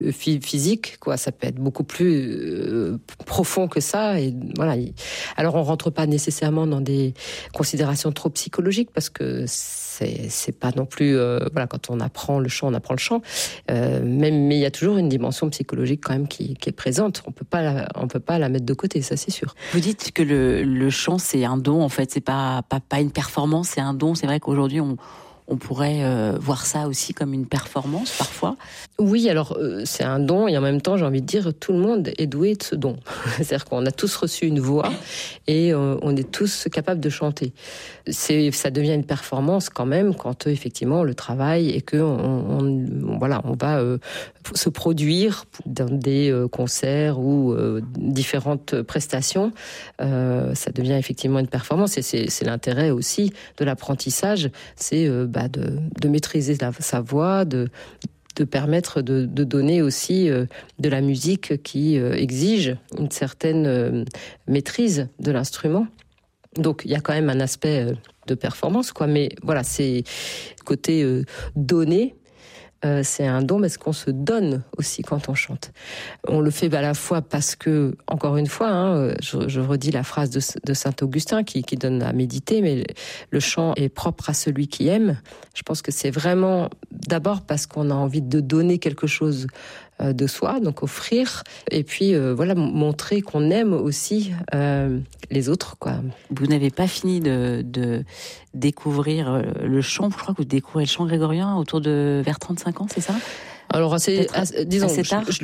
physique, quoi. Ça peut être beaucoup plus profond que ça. Et voilà. Alors, on rentre pas nécessairement dans des considérations trop psychologiques parce que c'est pas non plus voilà, quand on apprend le chant, mais il y a toujours une dimension psychologique quand même qui est présente. On peut pas la mettre de côté, ça c'est sûr. Vous dites que le chant c'est un don, en fait, c'est pas une performance, c'est un don. C'est vrai qu'aujourd'hui on pourrait voir ça aussi comme une performance parfois. Oui, alors c'est un don et en même temps, j'ai envie de dire, tout le monde est doué de ce don. C'est-à-dire qu'on a tous reçu une voix et on est tous capables de chanter. Ça devient une performance quand même quand effectivement on le travaille et que on va se produire dans des concerts ou différentes prestations. Ça devient effectivement une performance et c'est l'intérêt aussi de l'apprentissage, c'est de maîtriser sa voix, de permettre de donner aussi de la musique qui exige une certaine maîtrise de l'instrument. Donc il y a quand même un aspect de performance, quoi. Mais voilà, c'est côté donné. C'est un don, mais ce qu'on se donne aussi quand on chante. On le fait à la fois parce que, encore une fois, je redis la phrase de Saint-Augustin qui donne à méditer, mais le chant est propre à celui qui aime. Je pense que c'est vraiment d'abord parce qu'on a envie de donner quelque chose de soi, donc offrir, et puis montrer qu'on aime aussi les autres, quoi. Vous n'avez pas fini de découvrir le chant. Je crois que vous découvrez le chant grégorien vers 35 ans, c'est ça ? Alors disons, assez tard. Je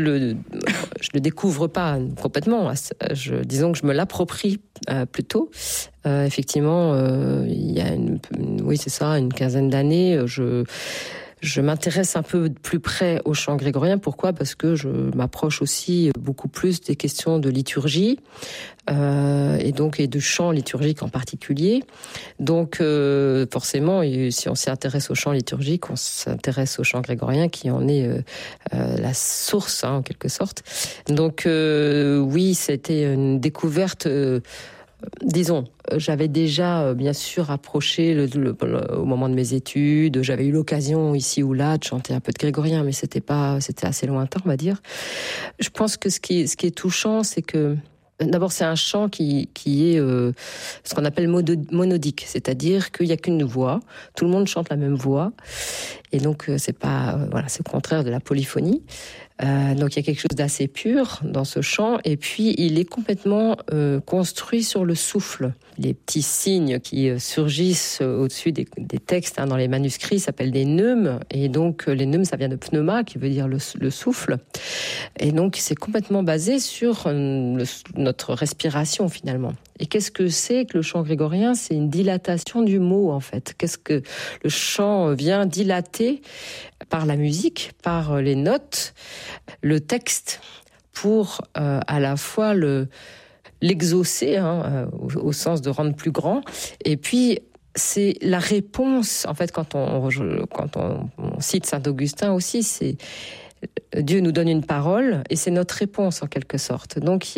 le découvre pas complètement. Disons que je me l'approprie plutôt. Effectivement, il y a une quinzaine d'années, je m'intéresse un peu plus près au chant grégorien. Pourquoi ? Parce que je m'approche aussi beaucoup plus des questions de liturgie et de chant liturgique en particulier. Donc forcément, si on s'intéresse au chant liturgique, on s'intéresse au chant grégorien qui en est la source, en quelque sorte. Donc oui, c'était une découverte. Disons, j'avais déjà bien sûr approché au moment de mes études, j'avais eu l'occasion ici ou là de chanter un peu de grégorien, mais c'était assez lointain, on va dire. Je pense que ce qui est touchant, c'est que d'abord c'est un chant qui est ce qu'on appelle monodique, c'est-à-dire qu'il n'y a qu'une voix, tout le monde chante la même voix, et donc c'est au contraire de la polyphonie. Donc il y a quelque chose d'assez pur dans ce chant, et puis il est complètement construit sur le souffle. Les petits signes qui surgissent au-dessus des textes dans les manuscrits s'appellent des neumes, et donc les neumes, ça vient de pneuma, qui veut dire le souffle. Et donc c'est complètement basé sur notre respiration finalement. Et qu'est-ce que c'est que le chant grégorien ? C'est une dilatation du mot, en fait. Qu'est-ce que le chant vient dilater par la musique, par les notes, le texte, pour à la fois l'exaucer, au sens de rendre plus grand, et puis c'est la réponse, en fait, quand on cite Saint-Augustin aussi, c'est Dieu nous donne une parole, et c'est notre réponse, en quelque sorte. Donc,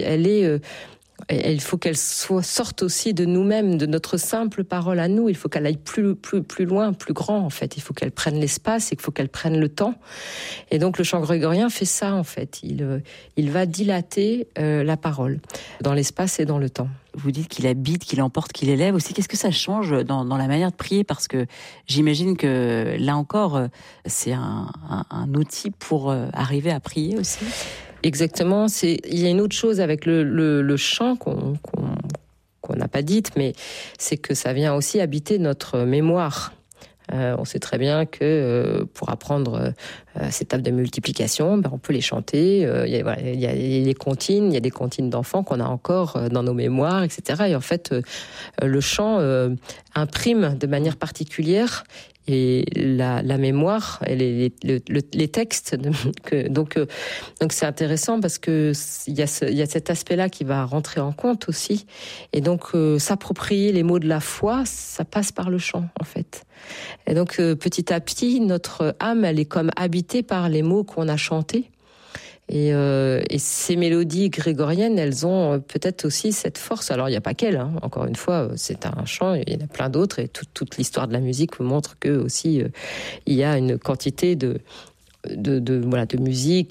il faut qu'elle sorte aussi de nous-mêmes, de notre simple parole à nous. Il faut qu'elle aille plus loin, plus grand, en fait. Il faut qu'elle prenne l'espace et qu'il faut qu'elle prenne le temps. Et donc, le chant grégorien fait ça, en fait. Il va dilater la parole dans l'espace et dans le temps. Vous dites qu'il habite, qu'il emporte, qu'il élève aussi. Qu'est-ce que ça change dans la manière de prier ? Parce que j'imagine que, là encore, c'est un outil pour arriver à prier aussi. Exactement. Il y a une autre chose avec le chant qu'on n'a pas dite, mais c'est que ça vient aussi habiter notre mémoire. On sait très bien que pour apprendre ces tables de multiplication, on peut les chanter. Il y a les comptines, il y a des comptines d'enfants qu'on a encore dans nos mémoires, etc. Et en fait, le chant imprime de manière particulière. Et la mémoire, et les textes, donc c'est intéressant parce que il y a cet aspect-là qui va rentrer en compte aussi, et donc s'approprier les mots de la foi, ça passe par le chant en fait. Et donc petit à petit, notre âme, elle est comme habitée par les mots qu'on a chantés. Et ces mélodies grégoriennes, elles ont peut-être aussi cette force. Alors, il n'y a pas qu'elles, encore une fois, c'est un chant, il y en a plein d'autres, et toute l'histoire de la musique montre que aussi il y a une quantité de musique